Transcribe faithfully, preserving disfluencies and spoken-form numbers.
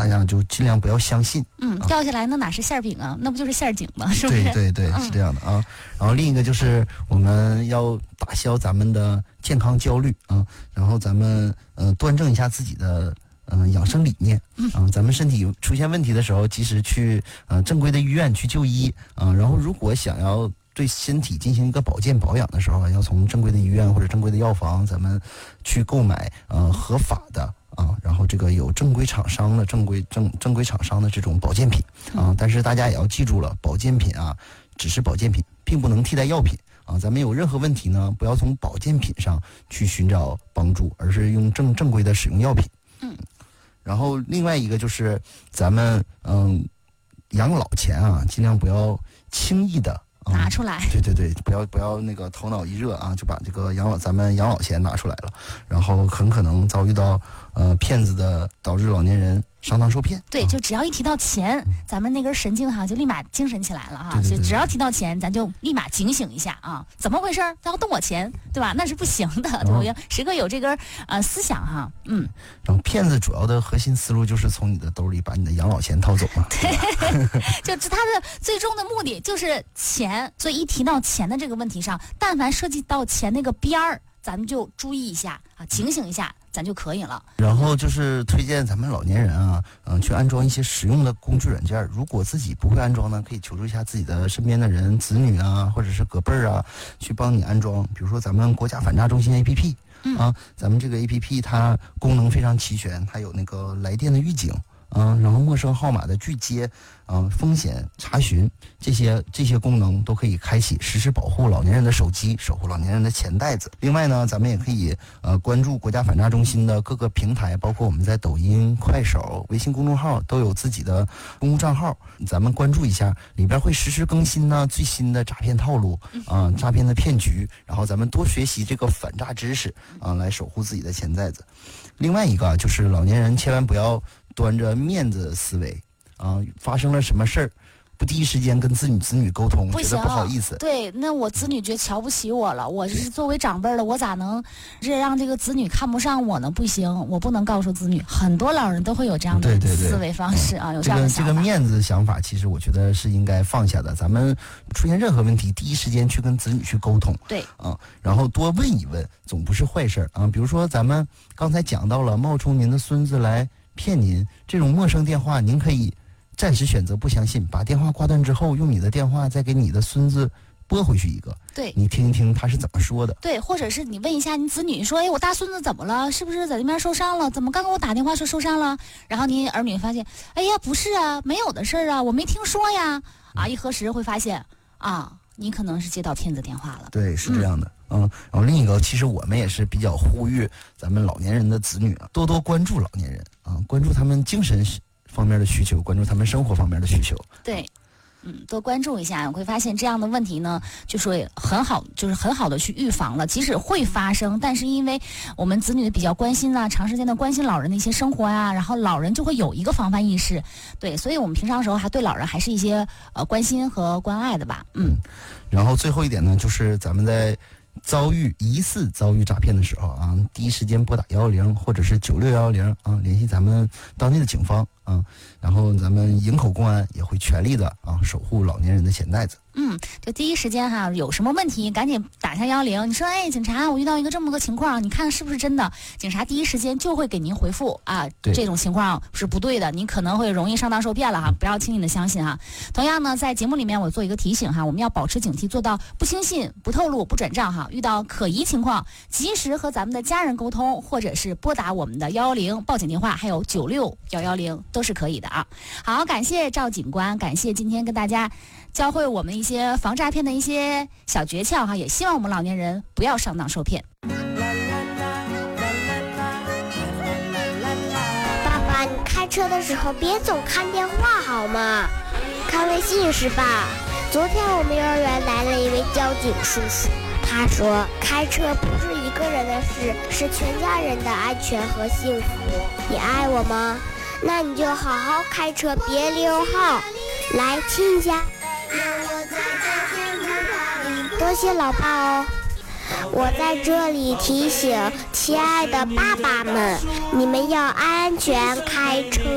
大家就尽量不要相信。 嗯，掉下来那哪是馅饼啊，那不就是馅景吗？是不是？ 对对对，是这样的啊。然后另一个就是我们要打消咱们的健康焦虑啊，然后咱们呃端正一下自己的嗯、呃、养生理念啊。咱们身体出现问题的时候，及时去呃正规的医院去就医啊。然后如果想要对身体进行一个保健保养的时候，要从正规的医院或者正规的药房，咱们去购买呃合法的啊，然后这个有正规厂商的正规正正规厂商的这种保健品啊。但是大家也要记住了，保健品啊只是保健品，并不能替代药品啊。咱们有任何问题呢，不要从保健品上去寻找帮助，而是用正正规的使用药品。 嗯。然后另外一个就是咱们嗯养老钱啊，尽量不要轻易的拿出来、 嗯，对对对，不要不要那个头脑一热啊，就把这个养老咱们养老钱拿出来了，然后很可能遭遇到呃骗子的，导致老年人上当受骗。 对，就只要一提到钱，嗯、咱们那根神经哈就立马精神起来了哈。 对对对对， 就只要提到钱，咱就立马警醒一下啊，怎么回事？他要动我钱，对吧？那是不行的，对不对？时刻有这根呃思想哈，嗯。 然后骗子主要的核心思路就是从你的兜里把你的养老钱掏走嘛。 对，就他的最终的目的就是钱，所以一提到钱的这个问题上，但凡涉及到钱那个边儿，咱们就注意一下啊，警醒一下。咱就可以了。 然后就是推荐咱们老年人啊，嗯、呃，去安装一些实用的工具软件。如果自己不会安装呢，可以求助一下自己的身边的人、子女啊，或者是隔辈儿啊，去帮你安装。比如说咱们国家反诈中心 A P P、嗯、啊，咱们这个 A P P 它功能非常齐全，它有那个来电的预警。嗯，然后陌生号码的拒接，嗯，风险查询这些这些功能都可以开启，实时保护老年人的手机，守护老年人的钱袋子。另外呢，咱们也可以呃关注国家反诈中心的各个平台，包括我们在抖音、快手、微信公众号都有自己的公共账号，咱们关注一下，里边会实时更新呢最新的诈骗套路啊、呃、诈骗的骗局，然后咱们多学习这个反诈知识啊、呃，来守护自己的钱袋子。另外一个就是老年人千万不要端着面子思维啊，发生了什么事儿，不第一时间跟子女子女沟通，觉得不好意思。 对，那我子女觉得瞧不起我了，我是作为长辈的，我咋能这让这个子女看不上我呢？不行，我不能告诉子女。很多老人都会有这样的思维方式啊， 对对对， 有这样的想法。 这个这个面子想法，其实我觉得是应该放下的。咱们出现任何问题，第一时间去跟子女去沟通。 对啊，然后多问一问，总不是坏事啊。比如说咱们刚才讲到了冒充您的孙子来骗您，这种陌生电话，您可以暂时选择不相信，把电话挂断之后，用你的电话再给你的孙子拨回去一个， 对， 你听一听他是怎么说的。 对，或者是你问一下你子女说，哎，我大孙子怎么了？是不是在那边受伤了？怎么刚给我打电话说受伤了？然后你儿女发现，哎呀，不是啊，没有的事儿啊，我没听说呀。啊，一核实会发现，啊，你可能是接到骗子电话了。 对，是这样的。嗯嗯，然后另一个，其实我们也是比较呼吁咱们老年人的子女啊，多多关注老年人啊，关注他们精神方面的需求，关注他们生活方面的需求。 对。嗯，多关注一下，我会发现这样的问题呢，就是很好，就是很好的去预防了。即使会发生，但是因为我们子女比较关心啊，长时间的关心老人的一些生活呀、啊，然后老人就会有一个防范意识，对，所以我们平常时候还对老人还是一些呃关心和关爱的吧。嗯， 然后最后一点呢，就是咱们在遭遇疑似遭遇诈骗的时候啊，第一时间拨打幺幺零或者是九六幺幺零啊，联系咱们当地的警方啊，然后咱们营口公安也会全力的啊守护老年人的钱袋子。 嗯，就第一时间哈，有什么问题赶紧打下幺幺零。你说，哎，警察，我遇到一个这么个情况，你看是不是真的？警察第一时间就会给您回复啊，这种情况是不对的，你可能会容易上当受骗了哈，不要轻易的相信哈。同样呢，在节目里面我做一个提醒哈，我们要保持警惕，做到不轻信、不透露、不转账哈。遇到可疑情况，及时和咱们的家人沟通，或者是拨打我们的幺幺零报警电话，还有九六幺幺零都是可以的啊。好，感谢赵警官，感谢今天跟大家教会我们一些防诈骗的一些小诀窍哈，也希望我们老年人不要上当受骗。 爸爸，你开车的时候别总看电话好吗？看微信是吧？昨天我们幼儿园来了一位交警叔叔，他说开车不是一个人的事，是全家人的安全和幸福。你爱我吗？那你就好好开车，别溜号。来亲一下。多谢老爸哦。我在这里提醒亲爱的爸爸们，你们要安全开车。